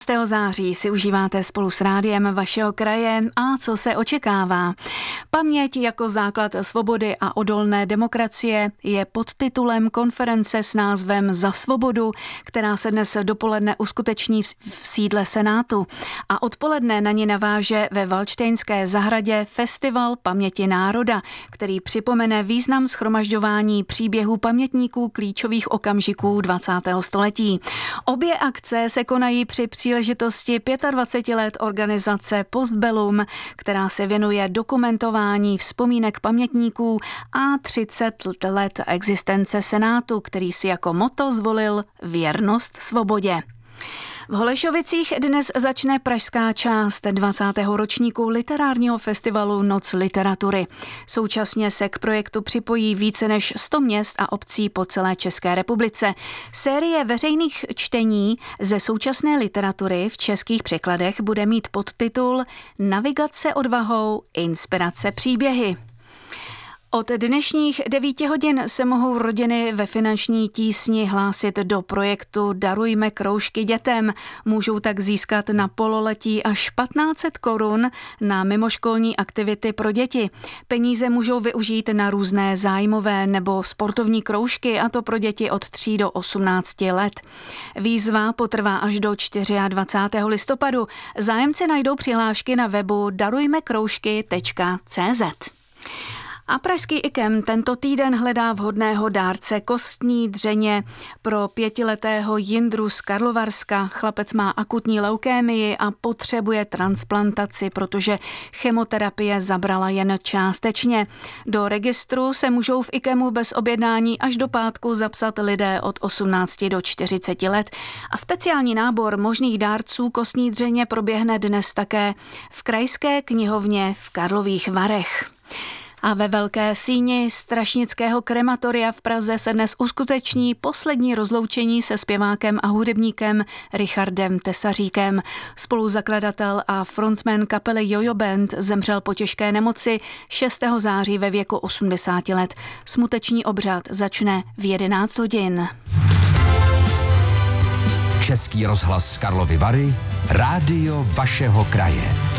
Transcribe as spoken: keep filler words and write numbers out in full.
šestého září si užíváte spolu s rádiem vašeho kraje a co se očekává. Paměť jako základ svobody a odolné demokracie je podtitulem konference s názvem Za svobodu, která se dnes dopoledne uskuteční v sídle Senátu a odpoledne na ní naváže ve Valdštejnské zahradě Festival paměti národa, který připomene význam shromažďování příběhů pamětníků klíčových okamžiků dvacátého století. Obě akce se konají při příležitosti dvaceti pěti let organizace Postbellum, která se věnuje dokumentování vzpomínek pamětníků a třicet let existence Senátu, který si jako motto zvolil věrnost svobodě. V Holešovicích dnes začne pražská část dvacátého ročníku literárního festivalu Noc literatury. Současně se k projektu připojí více než sto měst a obcí po celé České republice. Série veřejných čtení ze současné literatury v českých překladech bude mít podtitul Navigace odvahou, inspirace příběhy. Od dnešních devíti hodin se mohou rodiny ve finanční tísni hlásit do projektu Darujme kroužky dětem. Můžou tak získat na pololetí až patnáct set korun na mimoškolní aktivity pro děti. Peníze můžou využít na různé zájmové nebo sportovní kroužky, a to pro děti od tří do osmnácti let. Výzva potrvá až do dvacátého čtvrtého listopadu. Zájemci najdou přihlášky na webu darujme kroužky tečka cé zet. A pražský I K E M tento týden hledá vhodného dárce kostní dřeně pro pětiletého Jindru z Karlovarska. Chlapec má akutní leukémii a potřebuje transplantaci, protože chemoterapie zabrala jen částečně. Do registru se můžou v I K E M u bez objednání až do pátku zapsat lidé od osmnácti do čtyřiceti let. A speciální nábor možných dárců kostní dřeně proběhne dnes také v Krajské knihovně v Karlových Varech. A ve Velké síni Strašnického krematoria v Praze se dnes uskuteční poslední rozloučení se zpěvákem a hudebníkem Richardem Tesaříkem. Spoluzakladatel a frontman kapely Jojo Band zemřel po těžké nemoci šestého září ve věku osmdesáti let. Smuteční obřad začne v jedenáct hodin. Český rozhlas Karlovy Vary, rádio vašeho kraje.